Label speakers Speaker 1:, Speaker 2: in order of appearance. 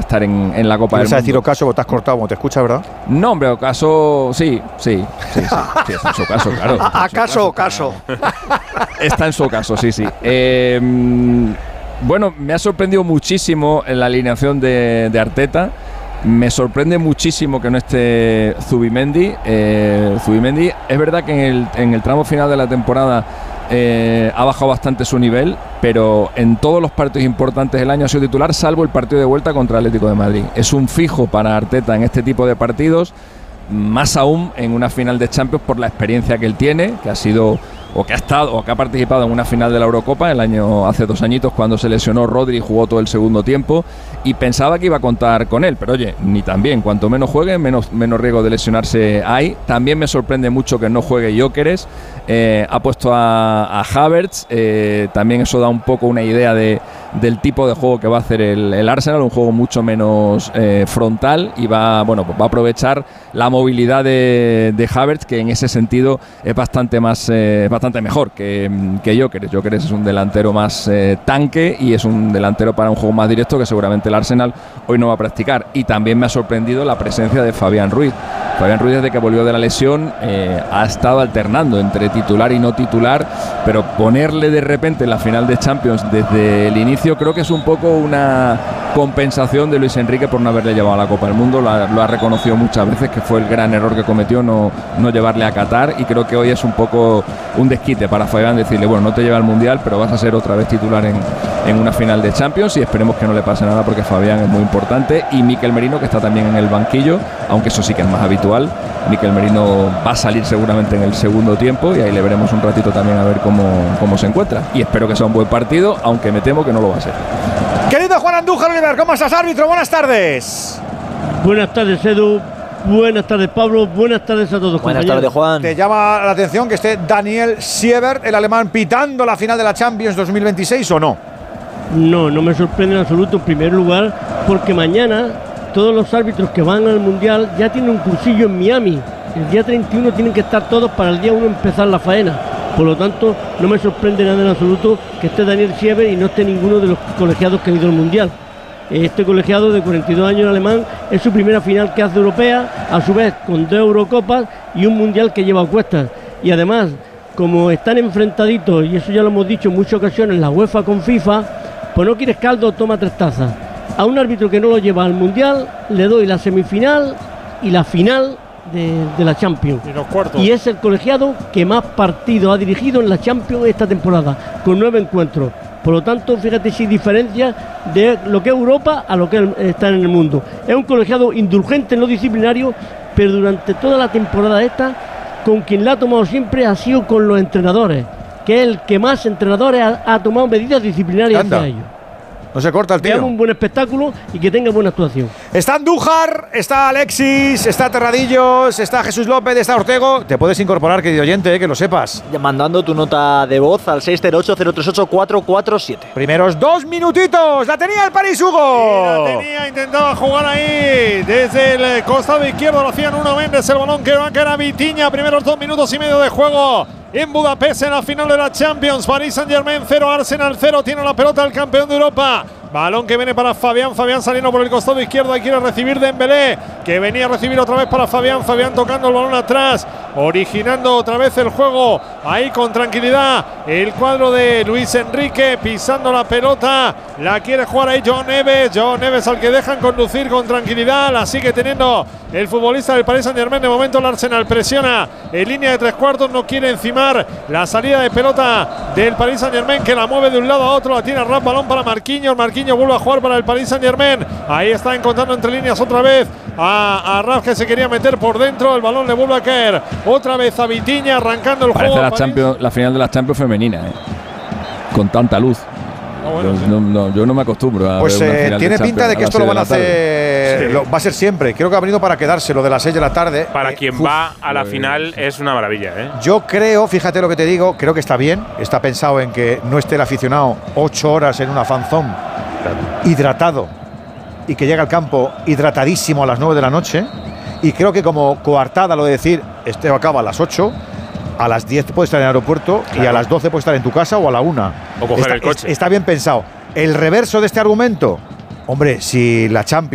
Speaker 1: estar en la Copa del Mundo.
Speaker 2: ¿Vas a decir Ocaso, te has cortado como te escucha, verdad?
Speaker 1: No, hombre, Ocaso, sí, está en su caso, claro.
Speaker 2: ¿Acaso Ocaso?
Speaker 1: Está en su caso, sí. Bueno, me ha sorprendido muchísimo en la alineación de Arteta. Me sorprende muchísimo que no esté Zubimendi. Zubimendi, es verdad que en el tramo final de la temporada ha bajado bastante su nivel, pero en todos los partidos importantes del año ha sido titular, salvo el partido de vuelta contra el Atlético de Madrid. Es un fijo para Arteta en este tipo de partidos, más aún en una final de Champions por la experiencia que él tiene, que ha sido o que ha estado o que ha participado en una final de la Eurocopa hace 2 añitos cuando se lesionó Rodri y jugó todo el segundo tiempo, y pensaba que iba a contar con él, pero oye, ni tan bien, cuanto menos juegue, menos riesgo de lesionarse hay. También me sorprende mucho que no juegue Gyökeres, ha puesto a Havertz, también eso da un poco una idea del tipo de juego que va a hacer el Arsenal, un juego mucho menos frontal, y va a aprovechar la movilidad de Havertz, que en ese sentido es bastante mejor que Gyökeres. Gyökeres es un delantero más tanque y es un delantero para un juego más directo que seguramente el Arsenal hoy no va a practicar. Y también me ha sorprendido la presencia de Fabián Ruiz. Fabián Ruiz, desde que volvió de la lesión, ha estado alternando entre titular y no titular, pero ponerle de repente en la final de Champions desde el inicio creo que es un poco una compensación de Luis Enrique por no haberle llevado a la Copa del Mundo. Lo ha reconocido muchas veces que fue el gran error que cometió no llevarle a Qatar, y creo que hoy es un poco un desquite para Fabián decirle, bueno, no te lleva al Mundial, pero vas a ser otra vez titular en una final de Champions, y esperemos que no le pase nada porque Fabián es muy importante. Y Mikel Merino, que está también en el banquillo, aunque eso sí que es más habitual. Mikel Merino va a salir seguramente en el segundo tiempo y ahí le veremos un ratito también a ver cómo se encuentra, y espero que sea un buen partido, aunque me temo que no lo va a ser.
Speaker 2: Querido Juan Andújar Oliver, ¿cómo estás, árbitro? Buenas tardes.
Speaker 3: Buenas tardes, Edu. Buenas tardes, Pablo. Buenas tardes a todos.
Speaker 4: Buenas tardes, Juan.
Speaker 2: ¿Te llama la atención que esté Daniel Siebert, el alemán, pitando la final de la Champions 2026 o no?
Speaker 3: No me sorprende en absoluto, en primer lugar, porque mañana todos los árbitros que van al Mundial ya tienen un cursillo en Miami. El día 31 tienen que estar todos para el día 1 empezar la faena. Por lo tanto, no me sorprende nada en absoluto que esté Daniel Siebert y no esté ninguno de los colegiados que han ido al Mundial. Este colegiado de 42 años alemán es su primera final que hace europea, a su vez con 2 Eurocopas y un Mundial que lleva a cuestas. Y además, como están enfrentaditos, y eso ya lo hemos dicho en muchas ocasiones, la UEFA con FIFA, pues no quieres caldo, toma 3 tazas. A un árbitro que no lo lleva al Mundial le doy la semifinal y la final de la Champions.
Speaker 5: Y los cuartos.
Speaker 3: Y es el colegiado que más partidos ha dirigido en la Champions esta temporada, con 9 encuentros. Por lo tanto, fíjate si diferencia de lo que es Europa a lo que está en el mundo. Es un colegiado indulgente en lo disciplinario, pero durante toda la temporada esta, con quien la ha tomado siempre ha sido con los entrenadores, que es el que más entrenadores ha tomado medidas disciplinarias hacia ellos.
Speaker 2: No se corta el tío.
Speaker 3: Veamos un buen espectáculo y que tenga buena actuación.
Speaker 2: Está Andújar, está Alexis, está Terradillos, está Jesús López, está Ortego. Te puedes incorporar, querido oyente, que lo sepas.
Speaker 4: Mandando tu nota de voz al 608-038-447.
Speaker 2: Primeros 2 minutitos. La tenía el París, Hugo.
Speaker 5: La tenía, intentaba jugar ahí. Desde el costado izquierdo lo hacían Nuno Méndez. El balón que va a caer a Vitinha. Primeros 2 minutos y medio de juego en Budapest, en la final de la Champions. Paris Saint-Germain 0, Arsenal 0. Tiene la pelota el campeón de Europa. Balón que viene para Fabián. Fabián saliendo por el costado izquierdo. Ahí quiere recibir Dembélé, que venía a recibir otra vez para Fabián. Fabián tocando el balón atrás, originando otra vez el juego. Ahí con tranquilidad el cuadro de Luis Enrique, pisando la pelota. La quiere jugar ahí Joao Neves. Joao Neves al que dejan conducir con tranquilidad. La sigue teniendo el futbolista del Paris Saint-Germain. De momento el Arsenal presiona en línea de 3/4. No quiere encimar la salida de pelota del Paris Saint-Germain, que la mueve de un lado a otro. La tiene Raf, balón para Marquinhos. Marquinhos vuelve a jugar para el Paris Saint-Germain. Ahí está encontrando entre líneas otra vez a Raf, que se quería meter por dentro. El balón le vuelve a caer otra vez a Vitinha, arrancando el juego.
Speaker 1: Parece la final de la Champions femenina, con tanta luz. Yo no me acostumbro a
Speaker 2: pues
Speaker 1: ver una final
Speaker 2: tiene pinta de que esto lo van a hacer,
Speaker 5: sí.
Speaker 2: va a ser siempre. Creo que ha venido para quedarse lo de las 6 de la tarde.
Speaker 6: Para quien va a la final es una maravilla, ¿eh?
Speaker 2: Yo creo, fíjate lo que te digo, creo que está bien. Está pensado en que no esté el aficionado 8 horas en una fanzón hidratado y que llegue al campo hidratadísimo a las 9 de la noche. Y creo que como coartada lo de decir, este acaba a las 8, a las 10 puedes estar en el aeropuerto, claro, y a las 12 puedes estar en tu casa o a la 1.
Speaker 6: O coger el coche.
Speaker 2: Está bien pensado. El reverso de este argumento, hombre, si la Champions